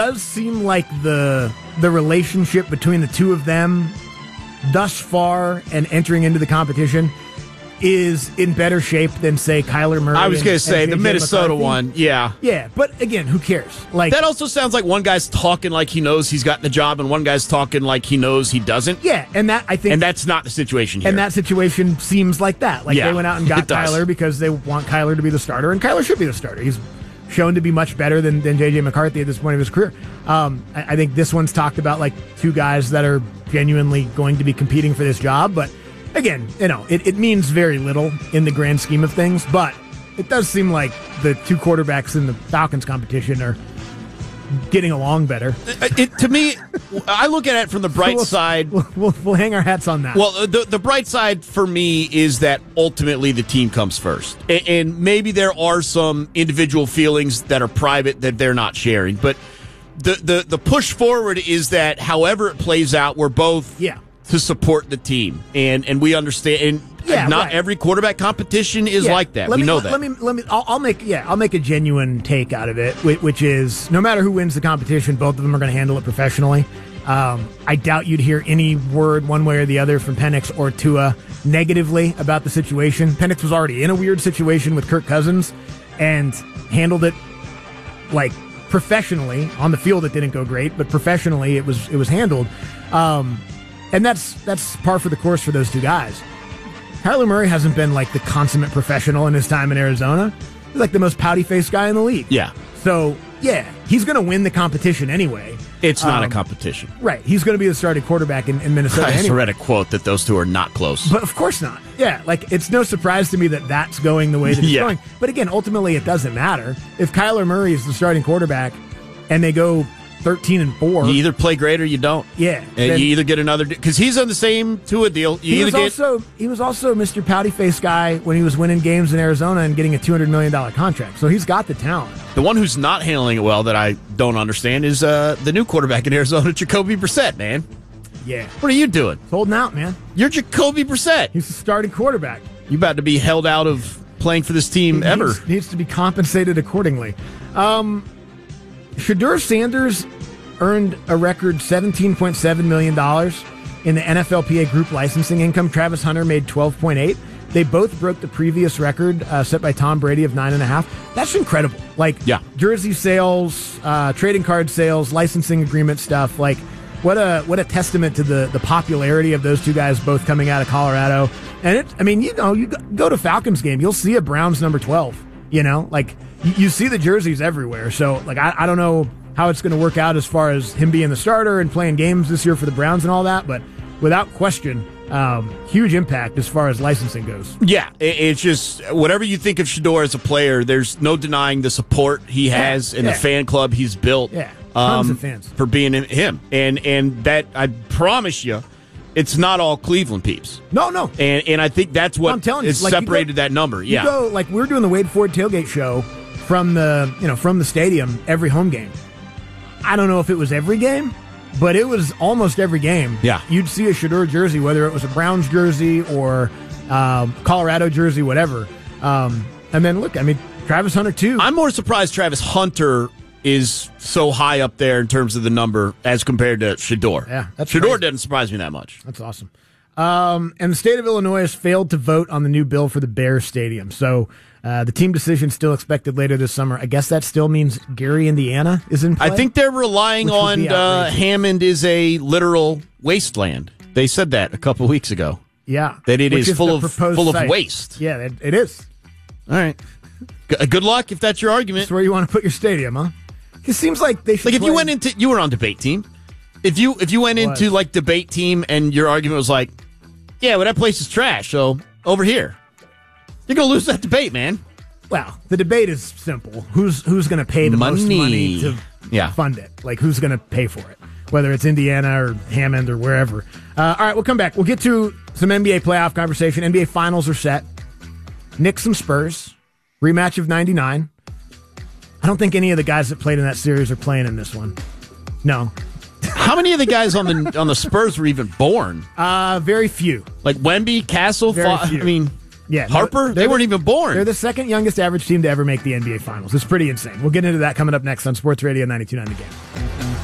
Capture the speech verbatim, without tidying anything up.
does seem like the the relationship between the two of them thus far and entering into the competition is in better shape than, say, Kyler Murray. I was going to say, the Minnesota McCarthy. one, yeah. Yeah, but again, who cares? Like that also sounds like one guy's talking like he knows he's got the job, and one guy's talking like he knows he doesn't. Yeah, and that I think, and that's not the situation here. And that situation seems like that. Like yeah, they went out and got Kyler because they want Kyler to be the starter, and Kyler should be the starter. He's shown to be much better than, than J J McCarthy at this point of his career. Um, I, I think this one's talked about like two guys that are genuinely going to be competing for this job, but again, you know, it, it means very little in the grand scheme of things, but it does seem like the two quarterbacks in the Falcons competition are getting along better. It, it, to me, I look at it from the bright we'll, side. We'll, we'll, we'll hang our hats on that. Well, the, the bright side for me is that ultimately the team comes first. And, and maybe there are some individual feelings that are private that they're not sharing, but the, the, the push forward is that however it plays out, we're both yeah. to support the team. And, and we understand. And, Yeah, not right. every quarterback competition is yeah. like that. Let we me, know let, that. Let me, let me. I'll, I'll make. Yeah, I'll make a genuine take out of it, which is no matter who wins the competition, both of them are going to handle it professionally. Um, I doubt you'd hear any word one way or the other from Penix or Tua negatively about the situation. Penix was already in a weird situation with Kirk Cousins and handled it like professionally. On the field, it didn't go great, but professionally, it was it was handled. Um, and that's that's par for the course for those two guys. Kyler Murray hasn't been like the consummate professional in his time in Arizona. He's like the most pouty-faced guy in the league. Yeah. So, yeah, he's going to win the competition anyway. It's not um, a competition. Right. He's going to be the starting quarterback in, in Minnesota I just anyway. read a quote that those two are not close. But of course not. Yeah, like it's no surprise to me that that's going the way that it's yeah. going. But again, ultimately it doesn't matter. If Kyler Murray is the starting quarterback and they go thirteen and four, you either play great or you don't. Yeah, and you either get another because he's on the same Tua deal. You he either was get, also he was also Mister Pouty Face guy when he was winning games in Arizona and getting a two hundred million dollar contract. So he's got the talent. The one who's not handling it well that I don't understand is uh, the new quarterback in Arizona, Jacoby Brissett. Man, yeah, what are you doing? He's holding out, man. You're Jacoby Brissett. He's the starting quarterback. You about to be held out of playing for this team he ever? Needs, needs to be compensated accordingly. Um, Shedeur Sanders earned a record seventeen point seven million dollars in the N F L P A group licensing income. Travis Hunter made twelve point eight. They both broke the previous record uh, set by Tom Brady of nine and a half. That's incredible. Like, yeah. jersey sales, uh, trading card sales, licensing agreement stuff. Like, what a what a testament to the the popularity of those two guys both coming out of Colorado. And it, I mean, you know, you go to Falcons game, you'll see a Browns number twelve. You know, like you, you see the jerseys everywhere. So, like, I, I don't know how it's going to work out as far as him being the starter and playing games this year for the Browns and all that, but without question, um, huge impact as far as licensing goes. Yeah, it, it's just whatever you think of Shedeur as a player, there's no denying the support he has yeah, and yeah. the fan club he's built. Yeah, tons um, of fans for being him, and and that I promise you, it's not all Cleveland peeps. No, no, and and I think that's what I'm telling you, has like, separated you go, that number. Yeah, you go, like we're doing the Wade Ford tailgate show from the you know from the stadium every home game. I don't know if it was every game, but it was almost every game. Yeah. You'd see a Shedeur jersey, whether it was a Browns jersey or um, Colorado jersey, whatever. Um, and then, look, I mean, Travis Hunter, too. I'm more surprised Travis Hunter is so high up there in terms of the number as compared to Shedeur. Yeah, that's Shedeur crazy. doesn't surprise me that much. That's awesome. Um, and the state of Illinois has failed to vote on the new bill for the Bears Stadium. So uh, the team decision still expected later this summer. I guess that still means Gary, Indiana is in play? I think they're relying on uh, Hammond is a literal wasteland. They said that a couple weeks ago. Yeah. That it Which is, is full of full site. of waste. Yeah, it, it is. All right. G- good luck if that's your argument. That's where you want to put your stadium, huh? It seems like they should Like if play... you went into you were on debate team. If you if you went What? into like debate team and your argument was like, yeah, well that place is trash, so over here. You're gonna lose that debate, man. Well, the debate is simple. Who's who's going to pay the Money. most money to Yeah. fund it? Like, who's going to pay for it? Whether it's Indiana or Hammond or wherever. Uh, all right, we'll come back. We'll get to some N B A playoff conversation. N B A finals are set. Knicks and Spurs. Rematch of ninety-nine. I don't think any of the guys that played in that series are playing in this one. No. How many of the guys on the on the Spurs were even born? Uh, very few. Like Wemby, Castle, Very Fa- few. I mean, Yeah, Harper? they're They the- weren't even born. They're the second youngest average team to ever make the N B A Finals. It's pretty insane. We'll get into that coming up next on Sports Radio ninety-two point nine The Game.